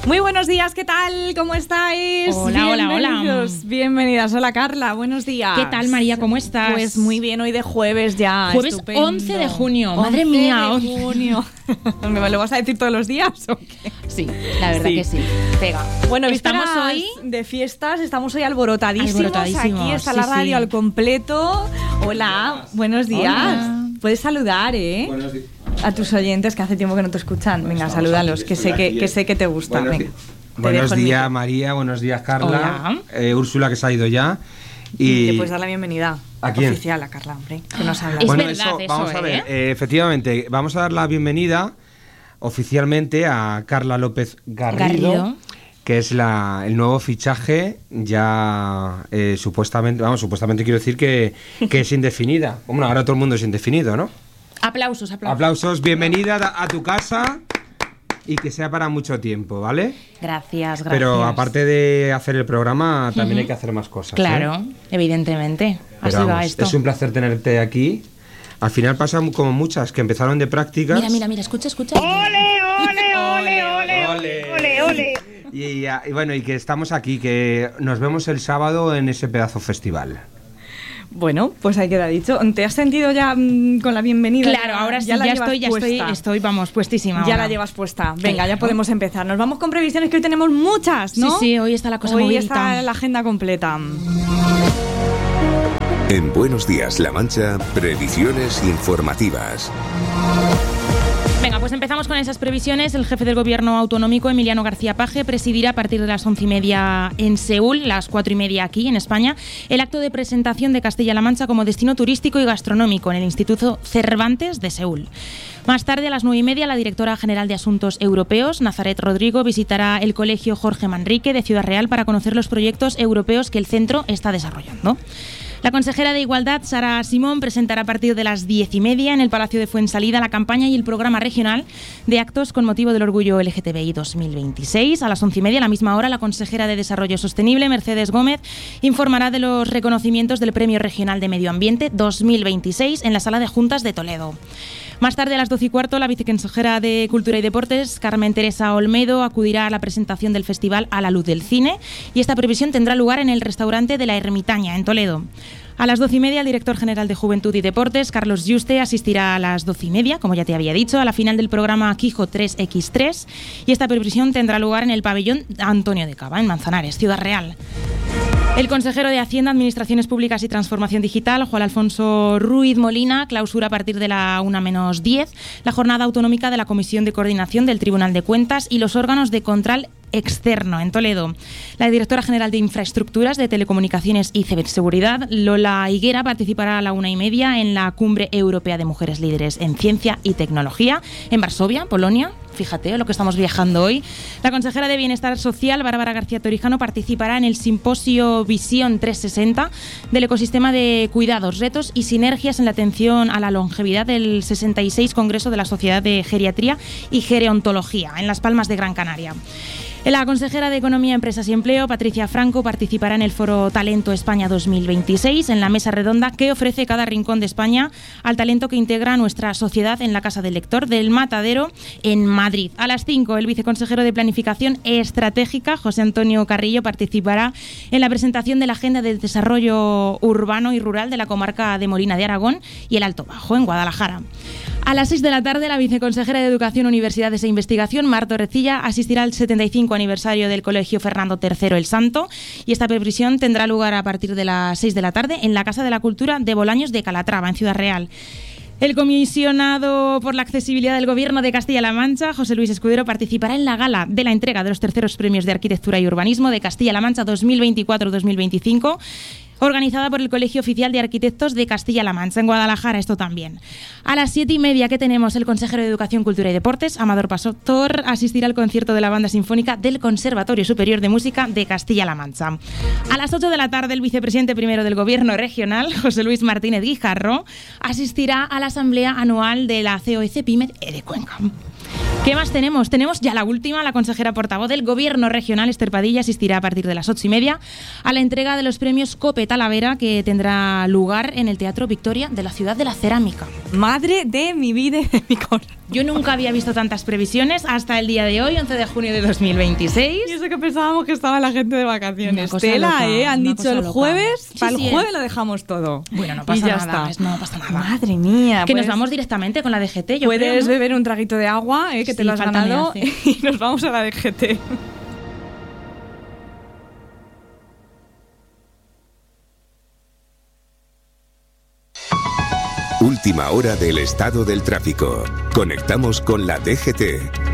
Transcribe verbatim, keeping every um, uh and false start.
Muy buenos días, ¿qué tal? ¿Cómo estáis? Hola, hola, hola. Bienvenidas. Hola, Carla, buenos días. ¿Qué tal, María? ¿Cómo estás? Pues muy bien, hoy de jueves ya. Jueves Estupendo. once de junio. Madre mía. once de junio. ¿Me lo vas a decir todos los días o qué? Sí, la verdad Sí. que sí. Pega. Bueno, estamos vísperas hoy de fiestas, estamos hoy alborotadísimos. Alborotadísimos, Aquí está sí, la radio sí. al completo. Hola, buenos días. Hola. Puedes saludar, ¿eh? Buenos días. A tus oyentes que hace tiempo que no te escuchan. Venga, Estamos salúdalos, aquí, que estoy sé que, aquí, que eh. sé que te gusta. Buenos Venga. días. Te Buenos dejo el días, micro. María. Buenos días, Carla. Hola. Eh, Úrsula, que se ha ido ya. Y Te puedes dar la bienvenida ¿A quién? oficial a Carla, hombre, que nos habla. Es bueno, verdad eso, eso, vamos a ver. ¿eh? Eh, efectivamente, vamos a dar la bienvenida oficialmente a Carla López Garrido, Garrido. que es la, el nuevo fichaje. Ya eh, supuestamente, vamos, supuestamente quiero decir que, que es indefinida. Bueno, ahora todo el mundo es indefinido, ¿no? Aplausos, aplausos. Aplausos, bienvenida a, a tu casa y que sea para mucho tiempo, ¿vale? Gracias, gracias. Pero aparte de hacer el programa, también Ujú. hay que hacer más cosas. Claro, ¿eh? evidentemente. Pero Así va vamos, esto. es un placer tenerte aquí. Al final pasan como muchas que empezaron de prácticas. Mira, mira, mira, escucha, escucha. ¡Ole, ole, ole, ole, Ole. ole, ole! Y, y, y bueno, y que estamos aquí, que nos vemos el sábado en ese pedazo festival. Bueno, pues ahí queda dicho. ¿Te has sentido ya mm, con la bienvenida? Claro, ahora sí, la ya llevas estoy, ya estoy, puesta. estoy, vamos, puestísima. Ya ahora. la llevas puesta. Venga, Claro. ya podemos empezar. Nos vamos con previsiones, que hoy tenemos muchas, ¿no? Sí, sí, hoy está la cosa Hoy movidita. está la agenda completa. En Buenos Días, La Mancha, previsiones informativas. Venga, pues empezamos con esas previsiones. El jefe del gobierno autonómico, Emiliano García Paje, presidirá a partir de las once y media en Seúl, las cuatro y media aquí en España, el acto de presentación de Castilla-La Mancha como destino turístico y gastronómico en el Instituto Cervantes de Seúl. Más tarde, a las nueve y media, la directora general de Asuntos Europeos, Nazaret Rodrigo, visitará el Colegio Jorge Manrique de Ciudad Real para conocer los proyectos europeos que el centro está desarrollando. La consejera de Igualdad, Sara Simón, presentará a partir de las diez y media en el Palacio de Fuensalida la campaña y el programa regional de actos con motivo del Orgullo L G T B I dos mil veintiséis. A las once y media, a la misma hora, la consejera de Desarrollo Sostenible, Mercedes Gómez, informará de los reconocimientos del Premio Regional de Medio Ambiente dos mil veintiséis en la Sala de Juntas de Toledo. Más tarde, a las doce y cuarto, la viceconsejera de Cultura y Deportes, Carmen Teresa Olmedo, acudirá a la presentación del festival A la Luz del Cine, y esta previsión tendrá lugar en el restaurante de La Ermitaña, en Toledo. A las doce y media, el director general de Juventud y Deportes, Carlos Yuste, asistirá a las doce y media, como ya te había dicho, a la final del programa Quijo tres equis tres, y esta previsión tendrá lugar en el pabellón Antonio de Cava, en Manzanares, Ciudad Real. El consejero de Hacienda, Administraciones Públicas y Transformación Digital, Juan Alfonso Ruiz Molina, clausura a partir de la una menos diez la jornada autonómica de la Comisión de Coordinación del Tribunal de Cuentas y los órganos de control externo en Toledo. La directora general de Infraestructuras de Telecomunicaciones y Ciberseguridad, Lola Higuera, participará a la una y media en la Cumbre Europea de Mujeres Líderes en Ciencia y Tecnología en Varsovia, Polonia. Fíjate lo que estamos viajando hoy. La consejera de Bienestar Social, Bárbara García Torijano, participará en el simposio Visión trescientos sesenta del ecosistema de cuidados, retos y sinergias en la atención a la longevidad del sesenta y seis Congreso de la Sociedad de Geriatría y Gerontología en Las Palmas de Gran Canaria. La consejera de Economía, Empresas y Empleo, Patricia Franco, participará en el Foro Talento España dos mil veintiséis, en la mesa redonda que ofrece cada rincón de España al talento que integra nuestra sociedad en la Casa del Lector del Matadero en Madrid. A las cinco, el viceconsejero de Planificación Estratégica, José Antonio Carrillo, participará en la presentación de la Agenda del Desarrollo Urbano y Rural de la comarca de Molina de Aragón y el Alto Bajo, en Guadalajara. A las seis de la tarde, la viceconsejera de Educación, Universidades e Investigación, Marta Recilla, asistirá al setenta y cinco aniversario del Colegio Fernando tercero el Santo, y esta previsión tendrá lugar a partir de las seis de la tarde en la Casa de la Cultura de Bolaños de Calatrava, en Ciudad Real. El comisionado por la accesibilidad del Gobierno de Castilla-La Mancha, José Luis Escudero, participará en la gala de la entrega de los terceros premios de Arquitectura y Urbanismo de Castilla-La Mancha dos mil veinticuatro dos mil veinticinco, organizada por el Colegio Oficial de Arquitectos de Castilla-La Mancha, en Guadalajara, esto también. A las siete y media, que tenemos el consejero de Educación, Cultura y Deportes, Amador Pastor, asistirá al concierto de la Banda Sinfónica del Conservatorio Superior de Música de Castilla-La Mancha. A las ocho de la tarde, el vicepresidente primero del Gobierno regional, José Luis Martínez Guijarro, asistirá a la Asamblea Anual de la C O E C Pymed de Cuenca. ¿Qué más tenemos? Tenemos ya la última. La consejera portavoz del Gobierno regional, Esther Padilla, asistirá a partir de las ocho y media a la entrega de los premios COPE Talavera, que tendrá lugar en el Teatro Victoria de la ciudad de la Cerámica. Madre de mi vida y de mi corazón. Yo nunca había visto tantas previsiones hasta el día de hoy, once de junio de dos mil veintiséis. Y eso que pensábamos que estaba la gente de vacaciones. Tela, loca, ¿eh? Han dicho el loca. jueves, Sí, para el sí, jueves lo dejamos todo. Bueno, no pasa y ya nada, está. no pasa nada. Madre mía. Que pues, nos vamos directamente con la D G T, yo Puedes creo, ¿no? beber un traguito de agua, ¿eh? Que Sí, te lo has falta me ganado. hace. Y nos vamos a la D G T. Última hora del estado del tráfico. Conectamos con la D G T.